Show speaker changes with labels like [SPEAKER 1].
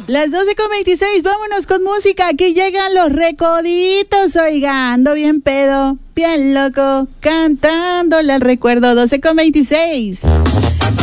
[SPEAKER 1] Las 12:26, vámonos con música. Aquí llegan los Recoditos, oiga, ando bien pedo, bien loco, cantándole al recuerdo. 12:26.